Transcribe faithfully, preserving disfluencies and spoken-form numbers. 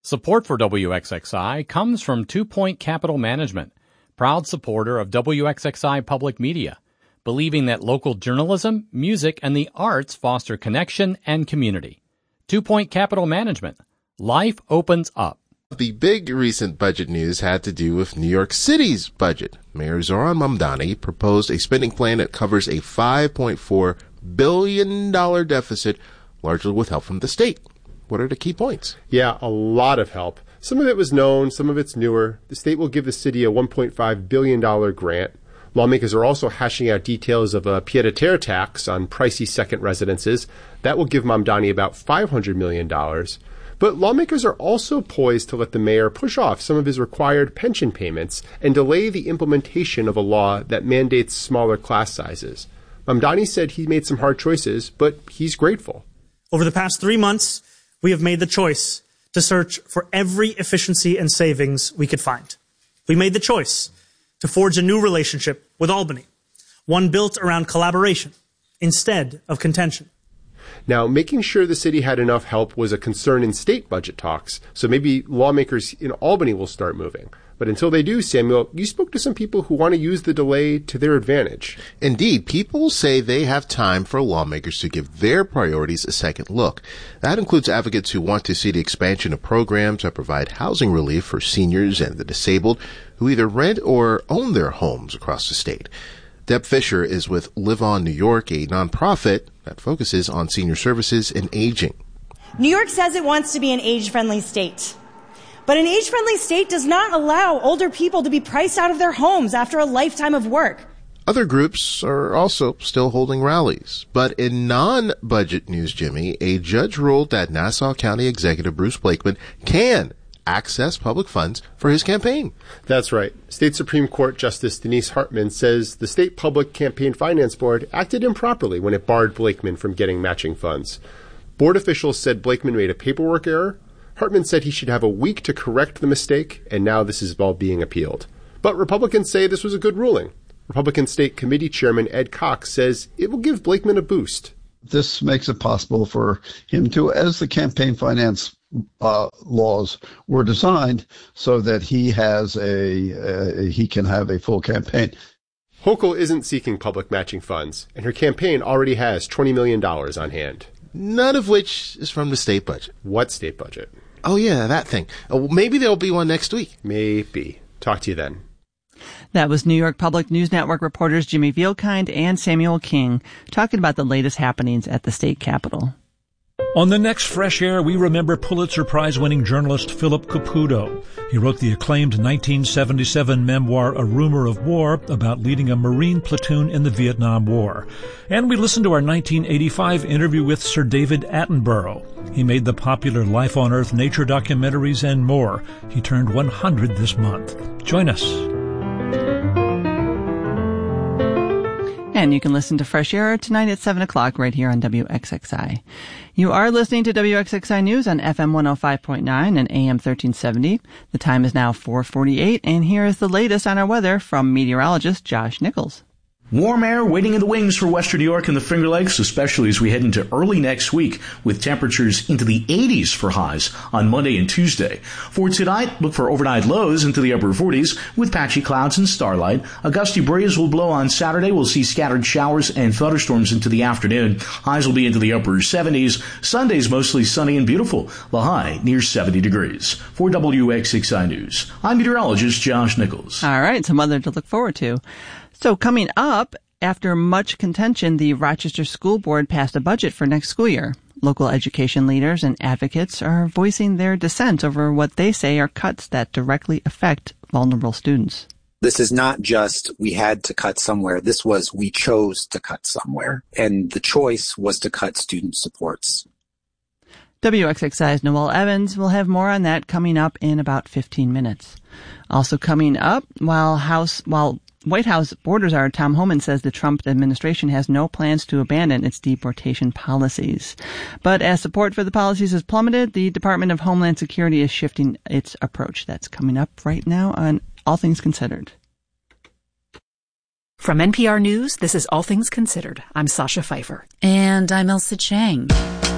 Support for W X X I comes from Two Point Capital Management, proud supporter of W X X I Public Media, believing that local journalism, music, and the arts foster connection and community. Two Point Capital Management. Life opens up. The big recent budget news had to do with New York City's budget. Mayor Zohran Mamdani proposed a spending plan that covers a five point four billion dollars deficit, largely with help from the state. What are the key points? Yeah, a lot of help. Some of it was known, some of it's newer. The state will give the city a one point five billion dollars grant. Lawmakers are also hashing out details of a pied-à-terre tax on pricey second residences. That will give Mamdani about five hundred million dollars. But lawmakers are also poised to let the mayor push off some of his required pension payments and delay the implementation of a law that mandates smaller class sizes. Mamdani said he made some hard choices, but he's grateful. Over the past three months, we have made the choice to search for every efficiency and savings we could find. We made the choice to forge a new relationship with Albany, one built around collaboration instead of contention. Now, making sure the city had enough help was a concern in state budget talks, so maybe lawmakers in Albany will start moving. But until they do, Samuel, you spoke to some people who want to use the delay to their advantage. Indeed, people say they have time for lawmakers to give their priorities a second look. That includes advocates who want to see the expansion of programs that provide housing relief for seniors and the disabled who either rent or own their homes across the state. Deb Fisher is with Live On New York, a nonprofit that focuses on senior services and aging. New York says it wants to be an age-friendly state. But an age-friendly state does not allow older people to be priced out of their homes after a lifetime of work. Other groups are also still holding rallies. But in non-budget news, Jimmy, a judge ruled that Nassau County Executive Bruce Blakeman can access public funds for his campaign. That's right. State Supreme Court Justice Denise Hartman says the State Public Campaign Finance Board acted improperly when it barred Blakeman from getting matching funds. Board officials said Blakeman made a paperwork error. Hartman said he should have a week to correct the mistake, and now this is all being appealed. But Republicans say this was a good ruling. Republican State Committee Chairman Ed Cox says it will give Blakeman a boost. This makes it possible for him to, as the campaign finance uh, laws were designed, so that he has a, a he can have a full campaign. Hochul isn't seeking public matching funds, and her campaign already has twenty million dollars on hand. None of which is from the state budget. What state budget? Oh, yeah, that thing. Oh, maybe there'll be one next week. Maybe. Talk to you then. That was New York Public News Network reporters Jimmy Vielkind and Samuel King talking about the latest happenings at the state capitol. On the next Fresh Air, we remember Pulitzer Prize-winning journalist Philip Caputo. He wrote the acclaimed nineteen seventy-seven memoir A Rumor of War about leading a Marine platoon in the Vietnam War. And we listened to our nineteen eighty-five interview with Sir David Attenborough. He made the popular Life on Earth nature documentaries and more. He turned one hundred this month. Join us. And you can listen to Fresh Air tonight at seven o'clock right here on W X X I. You are listening to W X X I News on F M one oh five point nine and A M thirteen seventy. The time is now four forty-eight, and here is the latest on our weather from meteorologist Josh Nichols. Warm air waiting in the wings for western New York and the Finger Lakes, especially as we head into early next week with temperatures into the eighties for highs on Monday and Tuesday. For tonight, look for overnight lows into the upper forties with patchy clouds and starlight. A gusty breeze will blow on Saturday. We'll see scattered showers and thunderstorms into the afternoon. Highs will be into the upper seventies. Sunday's mostly sunny and beautiful. The high near seventy degrees. For W X X I News, I'm meteorologist Josh Nichols. All right, some weather to look forward to. So coming up, after much contention, the Rochester School Board passed a budget for next school year. Local education leaders and advocates are voicing their dissent over what they say are cuts that directly affect vulnerable students. This is not just we had to cut somewhere. This was we chose to cut somewhere. And the choice was to cut student supports. W X X I's Noel Evans will have more on that coming up in about fifteen minutes. Also coming up, while House, while White House Border Czar Tom Homan says the Trump administration has no plans to abandon its deportation policies. But as support for the policies has plummeted, the Department of Homeland Security is shifting its approach. That's coming up right now on All Things Considered. From N P R News, this is All Things Considered. I'm Sasha Pfeiffer. And I'm Elsa Chang.